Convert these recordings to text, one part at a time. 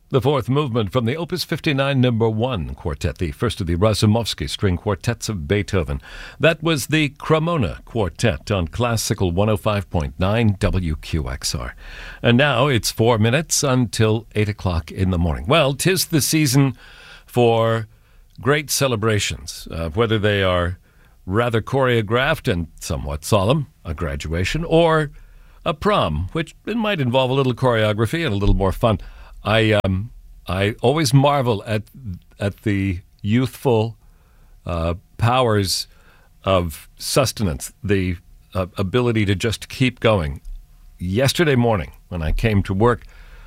The fourth movement from the Opus 59 No. 1 Quartet, the first of the Razumovsky string quartets of Beethoven. That was the Cremona Quartet on Classical 105.9 WQXR. And now it's 4 minutes until 8 o'clock in the morning. Well, 'tis the season for great celebrations, whether they are rather choreographed and somewhat solemn, a graduation, or a prom, which it might involve a little choreography and a little more fun. I always marvel at the youthful powers of sustenance, the ability to just keep going. Yesterday morning, when I came to work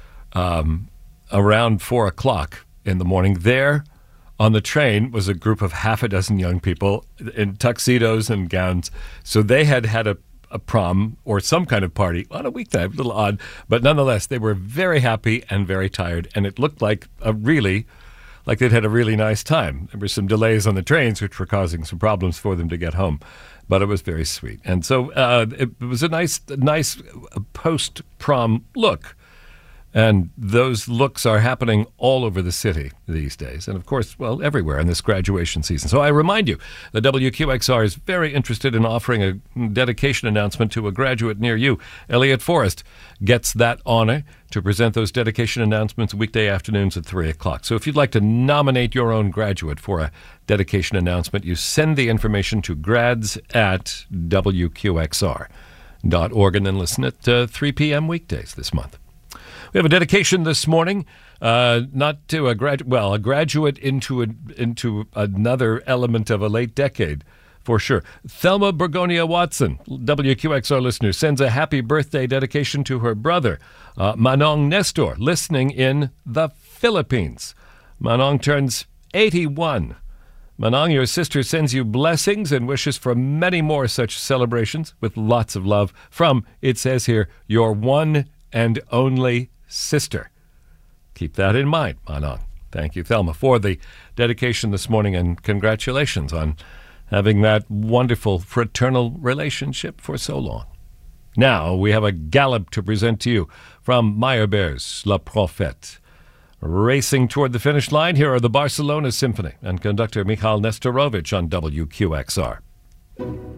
around 4 o'clock in the morning, there on the train was a group of half a dozen young people in tuxedos and gowns. So they had a prom or some kind of party on a weekday, a little odd, but nonetheless, they were very happy and very tired, and it looked like they'd had a really nice time. There were some delays on the trains, which were causing some problems for them to get home, but it was very sweet. And so it was a nice post-prom look. And those looks are happening all over the city these days. And, of course, well, everywhere in this graduation season. So I remind you, the WQXR is very interested in offering a dedication announcement to a graduate near you. Elliot Forrest gets that honor to present those dedication announcements weekday afternoons at 3 o'clock. So if you'd like to nominate your own graduate for a dedication announcement, you send the information to grads@wqxr.org and then listen at 3 p.m. weekdays this month. We have a dedication this morning, not to a graduate into another element of a late decade, for sure. Thelma Bergonia Watson, WQXR listener, sends a happy birthday dedication to her brother, Manong Nestor, listening in the Philippines. Manong turns 81. Manong, your sister sends you blessings and wishes for many more such celebrations with lots of love from, it says here, your one and only sister. Keep that in mind, Manong. Thank you, Thelma, for the dedication this morning, and congratulations on having that wonderful fraternal relationship for so long. Now we have a gallop to present to you from Meyerbeer's La Prophète. Racing toward the finish line, here are the Barcelona Symphony and conductor Michal Nestorovic on WQXR.